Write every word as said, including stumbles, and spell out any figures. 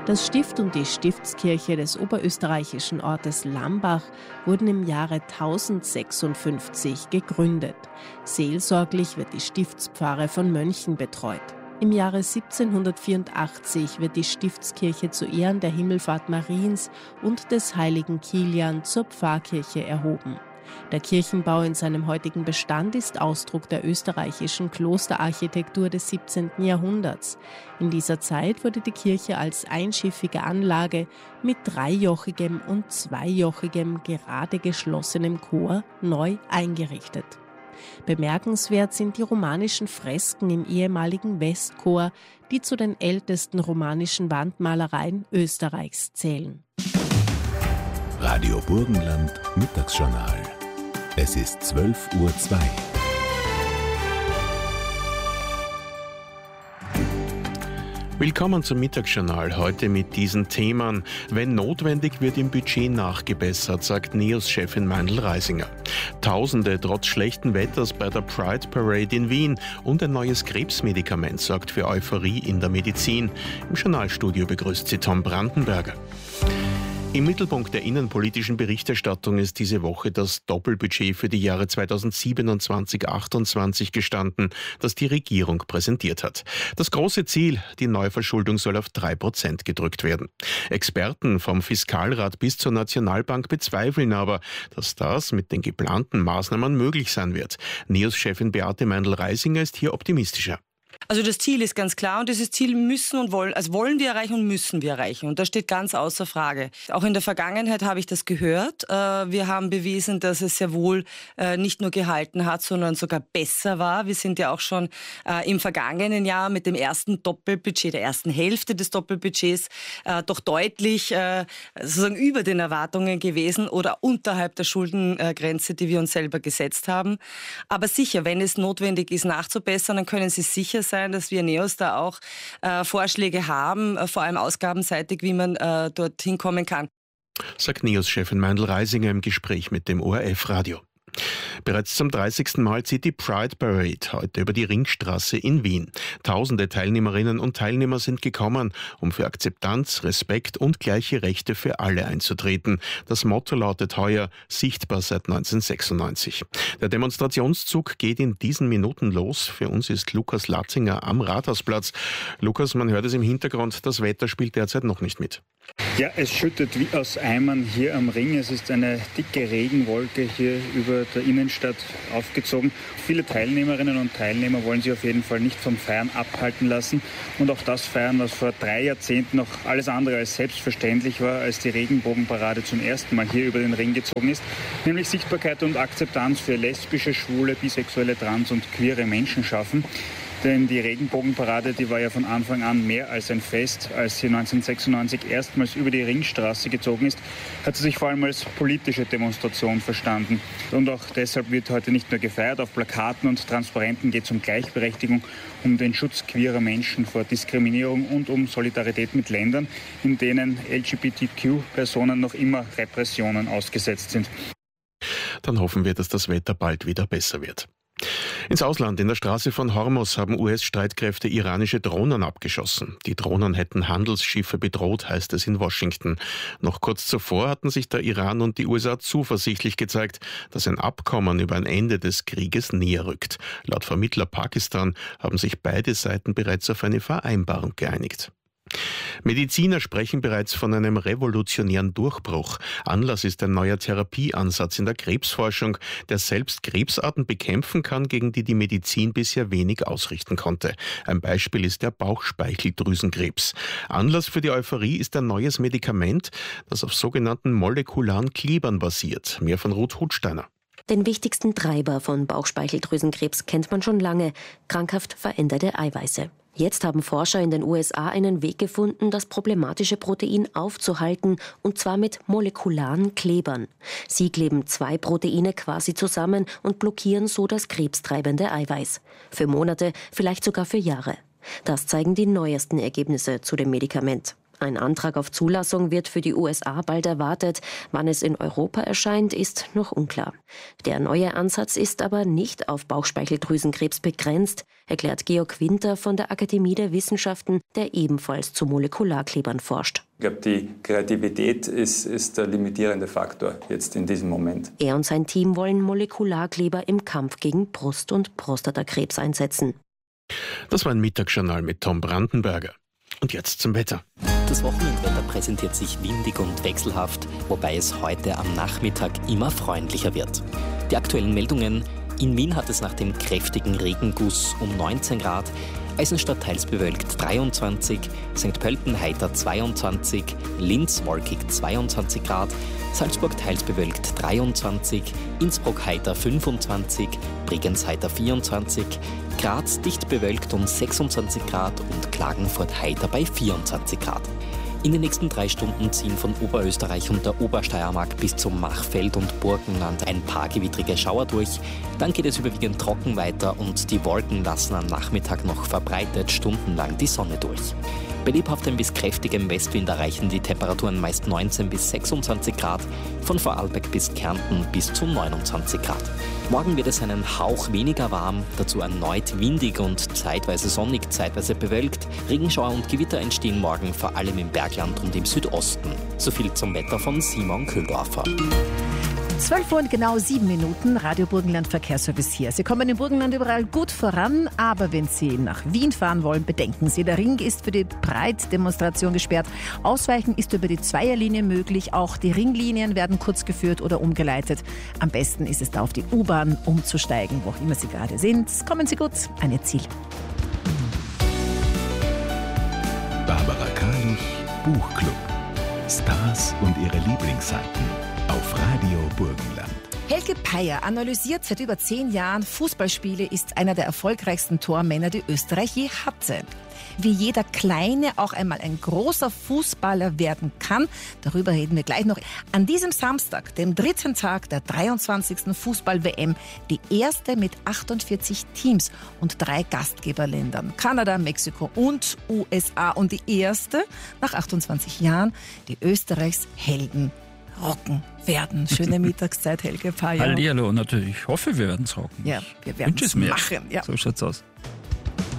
Das Stift und die Stiftskirche des oberösterreichischen Ortes Lambach wurden im Jahre tausendsechsundfünfzig gegründet. Seelsorglich wird die Stiftspfarre von Mönchen betreut. Im Jahre siebzehnhundertvierundachtzig wird die Stiftskirche zu Ehren der Himmelfahrt Mariens und des heiligen Kilian zur Pfarrkirche erhoben. Der Kirchenbau in seinem heutigen Bestand ist Ausdruck der österreichischen Klosterarchitektur des siebzehnten Jahrhunderts. In dieser Zeit wurde die Kirche als einschiffige Anlage mit dreijochigem und zweijochigem, gerade geschlossenem Chor neu eingerichtet. Bemerkenswert sind die romanischen Fresken im ehemaligen Westchor, die zu den ältesten romanischen Wandmalereien Österreichs zählen. Radio Burgenland Mittagsjournal. Es ist zwölf Uhr zwei. Willkommen zum Mittagsjournal. Heute mit diesen Themen. Wenn notwendig, wird im Budget nachgebessert, sagt NEOS-Chefin Meindl-Reisinger. Tausende trotz schlechten Wetters bei der Pride Parade in Wien und ein neues Krebsmedikament sorgt für Euphorie in der Medizin. Im Journalstudio begrüßt sie Tom Brandenberger. Im Mittelpunkt der innenpolitischen Berichterstattung ist diese Woche das Doppelbudget für die Jahre zweitausendsiebenundzwanzig achtundzwanzig gestanden, das die Regierung präsentiert hat. Das große Ziel, die Neuverschuldung soll auf drei Prozent gedrückt werden. Experten vom Fiskalrat bis zur Nationalbank bezweifeln aber, dass das mit den geplanten Maßnahmen möglich sein wird. NEOS-Chefin Beate Meindl-Reisinger ist hier optimistischer. Also das Ziel ist ganz klar und dieses Ziel müssen und wollen, also wollen wir erreichen und müssen wir erreichen. Und das steht ganz außer Frage. Auch in der Vergangenheit habe ich das gehört. Wir haben bewiesen, dass es sehr wohl nicht nur gehalten hat, sondern sogar besser war. Wir sind ja auch schon im vergangenen Jahr mit dem ersten Doppelbudget, der ersten Hälfte des Doppelbudgets, doch deutlich sozusagen über den Erwartungen gewesen oder unterhalb der Schuldengrenze, die wir uns selber gesetzt haben. Aber sicher, wenn es notwendig ist, nachzubessern, dann können Sie sicher sein, dass wir NEOS da auch äh, Vorschläge haben, äh, vor allem ausgabenseitig, wie man äh, dorthin kommen kann. Sagt NEOS-Chefin Meindl-Reisinger im Gespräch mit dem O R F-Radio. Bereits zum dreißigsten Mal zieht die Pride Parade heute über die Ringstraße in Wien. Tausende Teilnehmerinnen und Teilnehmer sind gekommen, um für Akzeptanz, Respekt und gleiche Rechte für alle einzutreten. Das Motto lautet heuer sichtbar seit neunzehnhundertsechsundneunzig. Der Demonstrationszug geht in diesen Minuten los. Für uns ist Lukas Latzinger am Rathausplatz. Lukas, man hört es im Hintergrund, das Wetter spielt derzeit noch nicht mit. Ja, es schüttet wie aus Eimern hier am Ring. Es ist eine dicke Regenwolke hier über der Innenstadt aufgezogen. Viele Teilnehmerinnen und Teilnehmer wollen sich auf jeden Fall nicht vom Feiern abhalten lassen. Und auch das Feiern, was vor drei Jahrzehnten noch alles andere als selbstverständlich war, als die Regenbogenparade zum ersten Mal hier über den Ring gezogen ist. Nämlich Sichtbarkeit und Akzeptanz für lesbische, schwule, bisexuelle, trans- und queere Menschen schaffen. Denn die Regenbogenparade, die war ja von Anfang an mehr als ein Fest. Als sie neunzehnhundertsechsundneunzig erstmals über die Ringstraße gezogen ist, hat sie sich vor allem als politische Demonstration verstanden. Und auch deshalb wird heute nicht nur gefeiert. Auf Plakaten und Transparenten geht es um Gleichberechtigung, um den Schutz queerer Menschen vor Diskriminierung und um Solidarität mit Ländern, in denen L G B T Q-Personen noch immer Repressionen ausgesetzt sind. Dann hoffen wir, dass das Wetter bald wieder besser wird. Ins Ausland, in der Straße von Hormuz, haben U S-Streitkräfte iranische Drohnen abgeschossen. Die Drohnen hätten Handelsschiffe bedroht, heißt es in Washington. Noch kurz zuvor hatten sich der Iran und die U S A zuversichtlich gezeigt, dass ein Abkommen über ein Ende des Krieges näher rückt. Laut Vermittler Pakistan haben sich beide Seiten bereits auf eine Vereinbarung geeinigt. Mediziner sprechen bereits von einem revolutionären Durchbruch. Anlass ist ein neuer Therapieansatz in der Krebsforschung, der selbst Krebsarten bekämpfen kann, gegen die die Medizin bisher wenig ausrichten konnte. Ein Beispiel ist der Bauchspeicheldrüsenkrebs. Anlass für die Euphorie ist ein neues Medikament, das auf sogenannten molekularen Klebern basiert. Mehr von Ruth Hutsteiner. Den wichtigsten Treiber von Bauchspeicheldrüsenkrebs kennt man schon lange: krankhaft veränderte Eiweiße. Jetzt haben Forscher in den U S A einen Weg gefunden, das problematische Protein aufzuhalten, und zwar mit molekularen Klebern. Sie kleben zwei Proteine quasi zusammen und blockieren so das krebstreibende Eiweiß. Für Monate, vielleicht sogar für Jahre. Das zeigen die neuesten Ergebnisse zu dem Medikament. Ein Antrag auf Zulassung wird für die U S A bald erwartet. Wann es in Europa erscheint, ist noch unklar. Der neue Ansatz ist aber nicht auf Bauchspeicheldrüsenkrebs begrenzt, erklärt Georg Winter von der Akademie der Wissenschaften, der ebenfalls zu Molekularklebern forscht. Ich glaube, die Kreativität ist, ist der limitierende Faktor jetzt in diesem Moment. Er und sein Team wollen Molekularkleber im Kampf gegen Brust- und Prostatakrebs einsetzen. Das war ein Mittagsjournal mit Tom Brandenberger. Und jetzt zum Wetter. Das Wochenendwetter präsentiert sich windig und wechselhaft, wobei es heute am Nachmittag immer freundlicher wird. Die aktuellen Meldungen: In Wien hat es nach dem kräftigen Regenguss um neunzehn Grad, Eisenstadt teils bewölkt dreiundzwanzig, Sankt Pölten heiter zweiundzwanzig, Linz wolkig zweiundzwanzig Grad, Salzburg teils bewölkt dreiundzwanzig, Innsbruck heiter fünfundzwanzig, Bregenz heiter vierundzwanzig, Graz dicht bewölkt um sechsundzwanzig Grad und Klagenfurt heiter bei vierundzwanzig Grad. In den nächsten drei Stunden ziehen von Oberösterreich und der Obersteiermark bis zum Machfeld und Burgenland ein paar gewittrige Schauer durch. Dann geht es überwiegend trocken weiter und die Wolken lassen am Nachmittag noch verbreitet stundenlang die Sonne durch. Bei lebhaftem bis kräftigem Westwind erreichen die Temperaturen meist neunzehn bis sechsundzwanzig Grad, von Vorarlberg bis Kärnten bis zu neunundzwanzig Grad. Morgen wird es einen Hauch weniger warm, dazu erneut windig und zeitweise sonnig, zeitweise bewölkt. Regenschauer und Gewitter entstehen morgen vor allem im Bergland und im Südosten. So viel zum Wetter von Simon Köhldorfer. zwölf Uhr und genau sieben Minuten, Radio Burgenland Verkehrsservice hier. Sie kommen im Burgenland überall gut voran, aber wenn Sie nach Wien fahren wollen, bedenken Sie, der Ring ist für die Breitdemonstration gesperrt. Ausweichen ist über die Zweierlinie möglich, auch die Ringlinien werden kurz geführt oder umgeleitet. Am besten ist es da auf die U-Bahn umzusteigen, wo auch immer Sie gerade sind. Kommen Sie gut an Ihr Ziel. Barbara Kalisch, Buchclub. Stars und ihre Lieblingsseiten auf Radio Burgenland. Helge Peyer analysiert seit über zehn Jahren Fußballspiele, ist einer der erfolgreichsten Tormänner, die Österreich je hatte. Wie jeder Kleine auch einmal ein großer Fußballer werden kann, darüber reden wir gleich noch. An diesem Samstag, dem dritten Tag der dreiundzwanzigsten Fußball-W M, die erste mit achtundvierzig Teams und drei Gastgeberländern, Kanada, Mexiko und U S A. Und die erste nach achtundzwanzig Jahren, die Österreichs Helden rocken werden. Schöne Mittagszeit, Helge Peyer. Hallihallo, natürlich. Ich hoffe, wir werden es rocken. Ja, wir werden es machen. Ja. So schaut's aus.